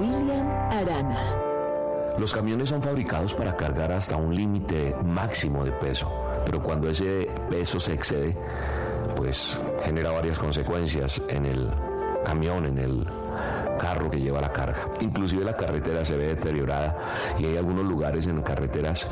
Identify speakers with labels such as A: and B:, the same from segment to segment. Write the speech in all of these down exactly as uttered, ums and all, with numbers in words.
A: William Arana.
B: Los camiones son fabricados para cargar hasta un límite máximo de peso, pero cuando ese peso se excede, pues genera varias consecuencias en el camión, en el carro que lleva la carga. Inclusive la carretera se ve deteriorada y hay algunos lugares en carreteras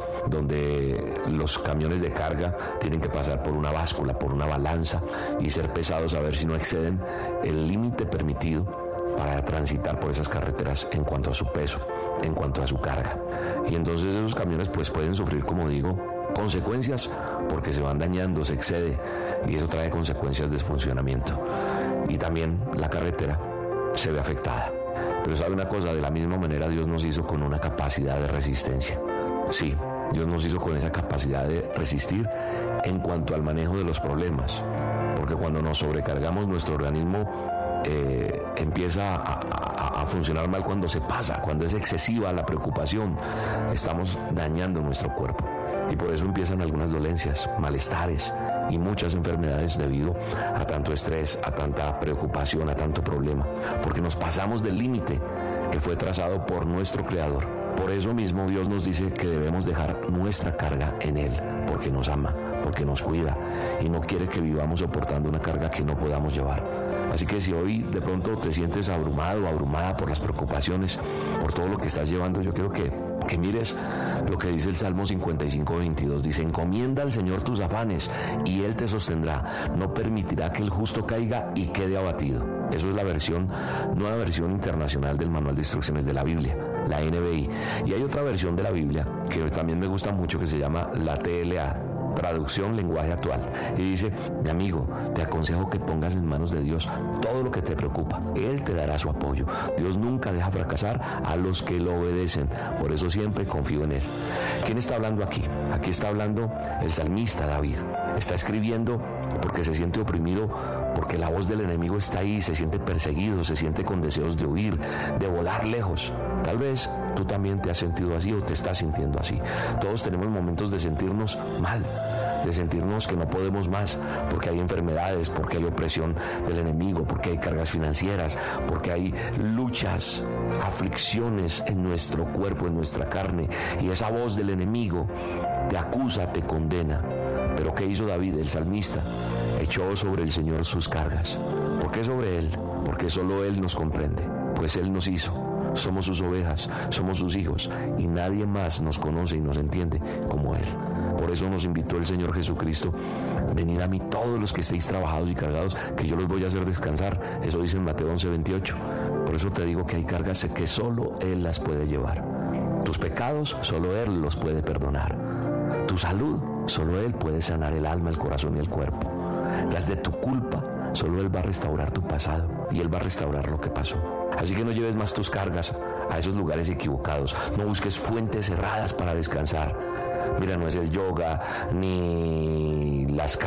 B: donde los camiones de carga tienen que pasar por una báscula, por una balanza y ser pesados a ver si no exceden el límite permitido para transitar por esas carreteras en cuanto a su peso, en cuanto a su carga. Y entonces esos camiones pues pueden sufrir, como digo, consecuencias porque se van dañando, se excede y eso trae consecuencias de funcionamiento. Y también la carretera se ve afectada. Pero sabe una cosa, de la misma manera Dios nos hizo con una capacidad de resistencia. Sí, Dios nos hizo con esa capacidad de resistir en cuanto al manejo de los problemas. Porque cuando nos sobrecargamos, nuestro organismo eh, empieza a, a, a funcionar mal cuando se pasa, cuando es excesiva la preocupación. Estamos dañando nuestro cuerpo. Y por eso empiezan algunas dolencias, malestares y muchas enfermedades debido a tanto estrés, a tanta preocupación, a tanto problema, porque nos pasamos del límite que fue trazado por nuestro Creador. Por eso mismo Dios nos dice que debemos dejar nuestra carga en Él, porque nos ama, porque nos cuida y no quiere que vivamos soportando una carga que no podamos llevar. Así que si hoy de pronto te sientes abrumado o abrumada por las preocupaciones, por todo lo que estás llevando, yo quiero que, que mires lo que dice el Salmo cincuenta y cinco, veintidós. Dice: encomienda al Señor tus afanes y Él te sostendrá. No permitirá que el justo caiga y quede abatido. Eso es la versión, nueva versión internacional del Manual de Instrucciones de la Biblia, la N B I. Y hay otra versión de la Biblia que también me gusta mucho, que se llama la T L A, Traducción Lenguaje Actual, y dice: mi amigo, te aconsejo que pongas en manos de Dios todo lo que te preocupa. Él te dará su apoyo. Dios nunca deja fracasar a los que lo obedecen. Por eso siempre confío en Él. ¿Quién está hablando aquí? Aquí está hablando el salmista David. Está escribiendo porque se siente oprimido, porque la voz del enemigo está ahí, se siente perseguido, se siente con deseos de huir, de volar lejos. Tal vez tú también te has sentido así o te estás sintiendo así. Todos tenemos momentos de sentirnos mal, de sentirnos que no podemos más, porque hay enfermedades, porque hay opresión del enemigo, porque hay cargas financieras, porque hay luchas, aflicciones en nuestro cuerpo, en nuestra carne, y esa voz del enemigo te acusa, te condena. Pero ¿qué hizo David, el salmista? Echó sobre el Señor sus cargas. ¿Por qué sobre Él? Porque solo Él nos comprende, pues Él nos hizo. Somos sus ovejas, somos sus hijos, y nadie más nos conoce y nos entiende como Él. Por eso nos invitó el Señor Jesucristo: venid a mí todos los que estéis trabajados y cargados, que yo los voy a hacer descansar. Eso dice en Mateo once, veintiocho. Por eso te digo que hay cargas que solo Él las puede llevar. Tus pecados, solo Él los puede perdonar. Tu salud, solo Él puede sanar el alma, el corazón y el cuerpo. Las de tu culpa, solo Él va a restaurar tu pasado y Él va a restaurar lo que pasó. Así que no lleves más tus cargas a esos lugares equivocados. No busques fuentes cerradas para descansar. Mira, no es el yoga ni las